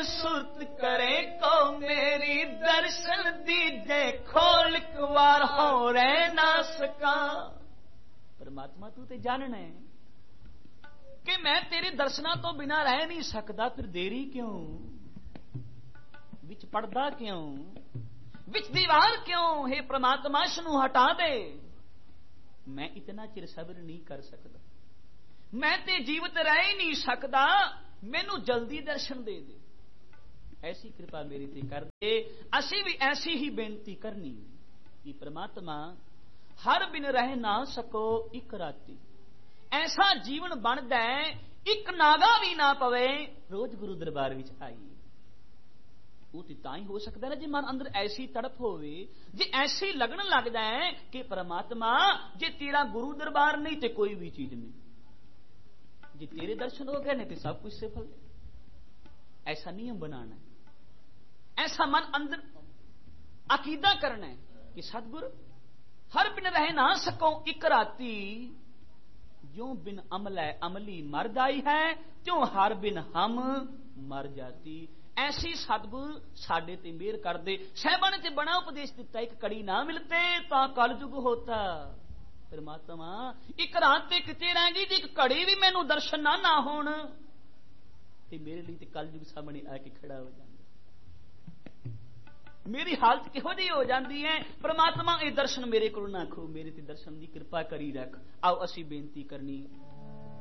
सुरत करे को मेरी दर्शन दीजे खोल कुवार हो रह ना सका। परमात्मा तू ते जानना है कि मैं तेरे दर्शना तो बिना रह नहीं सकता, फिर देरी क्यों, विच पड़दा क्यों, विच दीवार क्यों। हे परमात्मा इसनू हटा दे, मैं इतना चिर सब्र नहीं कर सकता, मैं ते जीवित रह ही नहीं सकता, मैनू जल्दी दर्शन दे दे, ऐसी कृपा मेरी ते कर दे। असी भी ऐसी ही बेनती करनी कि परमात्मा हर बिन रह ना सको इक राती, ऐसा जीवन बनदा है एक नागा भी ना पवे रोज गुरु दरबार विच आईए। वो तो ही हो सकता है जे मन अंदर ऐसी तड़प होवे, जे ऐसी लगन लगता है कि परमात्मा जे तेरा गुरु दरबार नहीं तो कोई भी चीज नहीं, जे तेरे दर्शन हो गए नहीं तो सब कुछ सफल है। ऐसा नियम बनाना है, ऐसा मन अंदर अकीदा करना है कि सतगुरु हर बिन रह ना सको इक राती, जो बिन अमलै अमली मर जाई है, त्यों हर बिन हम मर जाती। ऐसी सतगुरु साडे ते मेहर कर दे। साहिबान ने बड़ा उपदेश दिता, एक कड़ी ना मिलते ता कलयुग होता। परमात्मा एक रात ते किते रह गई, एक घड़ी भी मैनू दर्शन ना होण ते मेरे लिए ते कलयुग सामने आके खड़ा हो जाता, मेरी हालत किहो जी हो जाती है। परमात्मा ये दर्शन मेरे को ना खो, मेरे ते दर्शन की कृपा करी रख। आओ असी बेनती करनी,